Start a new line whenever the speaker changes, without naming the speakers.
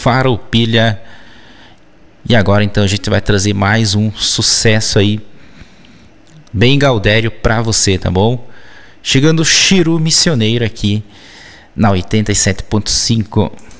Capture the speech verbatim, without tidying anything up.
Farroupilha. E agora então a gente vai trazer mais um sucesso aí, bem gaudério pra você, tá bom? Chegando o Chiru Missioneiro aqui na oitenta e sete ponto cinco.